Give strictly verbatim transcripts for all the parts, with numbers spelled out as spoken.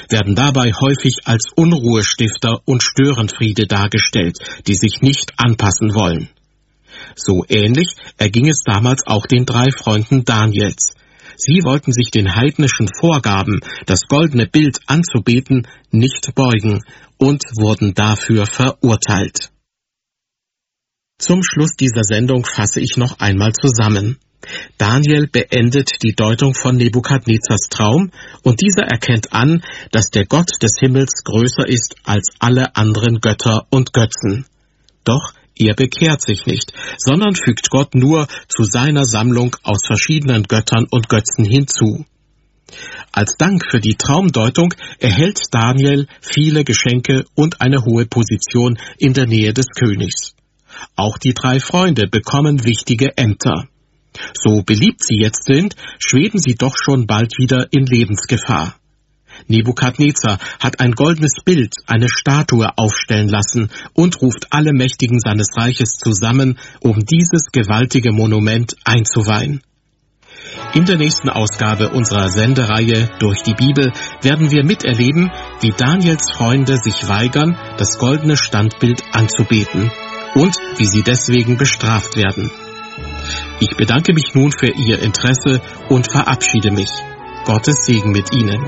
werden dabei häufig als Unruhestifter und Störenfriede dargestellt, die sich nicht anpassen wollen. So ähnlich erging es damals auch den drei Freunden Daniels. Sie wollten sich den heidnischen Vorgaben, das goldene Bild anzubeten, nicht beugen und wurden dafür verurteilt. Zum Schluss dieser Sendung fasse ich noch einmal zusammen. Daniel beendet die Deutung von Nebukadnezars Traum und dieser erkennt an, dass der Gott des Himmels größer ist als alle anderen Götter und Götzen. Doch er bekehrt sich nicht, sondern fügt Gott nur zu seiner Sammlung aus verschiedenen Göttern und Götzen hinzu. Als Dank für die Traumdeutung erhält Daniel viele Geschenke und eine hohe Position in der Nähe des Königs. Auch die drei Freunde bekommen wichtige Ämter. So beliebt sie jetzt sind, schweben sie doch schon bald wieder in Lebensgefahr. Nebukadnezar hat ein goldenes Bild, eine Statue aufstellen lassen und ruft alle Mächtigen seines Reiches zusammen, um dieses gewaltige Monument einzuweihen. In der nächsten Ausgabe unserer Sendereihe Durch die Bibel werden wir miterleben, wie Daniels Freunde sich weigern, das goldene Standbild anzubeten und wie sie deswegen bestraft werden. Ich bedanke mich nun für Ihr Interesse und verabschiede mich. Gottes Segen mit Ihnen.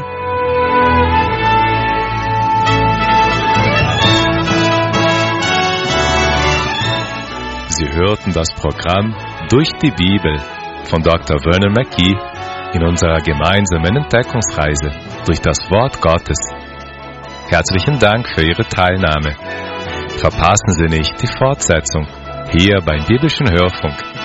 Sie hörten das Programm Durch die Bibel von Doktor Vernon McGee in unserer gemeinsamen Entdeckungsreise durch das Wort Gottes. Herzlichen Dank für Ihre Teilnahme. Verpassen Sie nicht die Fortsetzung hier beim Biblischen Hörfunk.